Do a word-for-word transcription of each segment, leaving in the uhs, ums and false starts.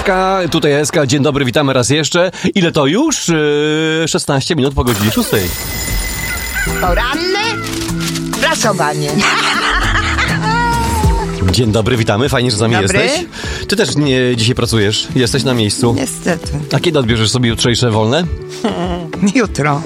Stawka, tutaj Eska, dzień dobry, witamy raz jeszcze. Ile to już? Yy, szesnaście minut po godzinie szóstej. Poranne prasowanie. Dzień dobry, witamy, fajnie, że z nami Dobry. jesteś. Ty też nie dzisiaj pracujesz, jesteś na miejscu. Niestety. A kiedy odbierzesz sobie jutrzejsze wolne? Jutro.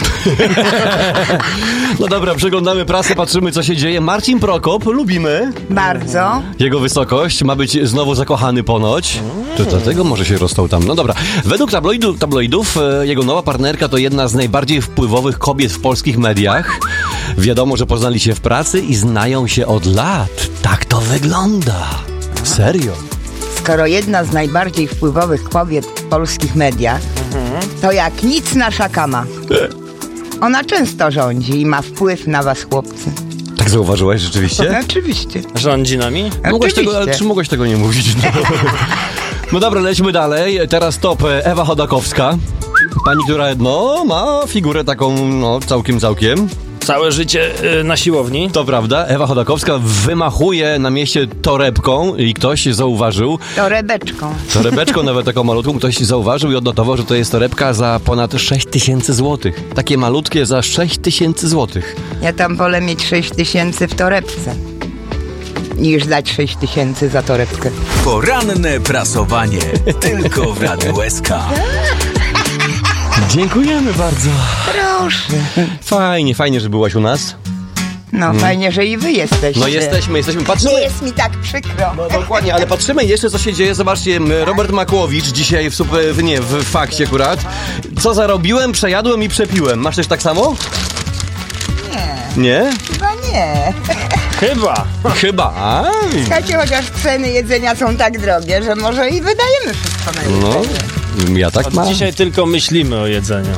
No dobra, przeglądamy prasę, patrzymy co się dzieje. Marcin Prokop, lubimy. Bardzo. Jego wysokość ma być znowu zakochany ponoć. To dlatego może się rozstał tam. No dobra. Według tabloidu, tabloidów e, jego nowa partnerka to jedna z najbardziej wpływowych kobiet w polskich mediach. Wiadomo, że poznali się w pracy i znają się od lat. Tak to wygląda. Serio. Skoro jedna z najbardziej wpływowych kobiet w polskich mediach, to jak nic nasza kama. Ona często rządzi i ma wpływ na was, chłopcy. Tak zauważyłaś rzeczywiście? Oczywiście. Rządzi nami? Mogłaś tego, ale Oczywiście. czy mogłaś tego nie mówić? No. No dobra, lećmy dalej. Teraz top Ewa Chodakowska. Pani, która no, ma figurę taką no, całkiem, całkiem. Całe życie y, na siłowni. To prawda, Ewa Chodakowska wymachuje na mieście torebką i ktoś zauważył, Torebeczką. torebeczką nawet taką malutką, ktoś zauważył i odnotował, że to jest torebka za ponad sześć tysięcy złotych. Takie malutkie za sześć tysięcy złotych. Ja tam wolę mieć sześć tysięcy w torebce, niż dać sześć tysięcy za torebkę. Poranne prasowanie. Tylko w Radiu S K. Dziękujemy bardzo. Proszę. Fajnie, fajnie, że byłaś u nas. No fajnie, że i wy jesteście. No jesteśmy, jesteśmy, patrzymy. Nie jest mi tak przykro. No dokładnie, ale patrzymy jeszcze, co się dzieje. Zobaczcie, m, Robert Makłowicz dzisiaj w, super, w, nie, w fakcie akurat. Co zarobiłem, przejadłem i przepiłem. Masz też tak samo? Nie, Nie? chyba nie. Chyba. Chyba. A, Słuchajcie, chociaż ceny jedzenia są tak drogie, że może i wydajemy wszystko na no, jedzenie. ja tak Od mam. dzisiaj tylko myślimy o jedzeniu.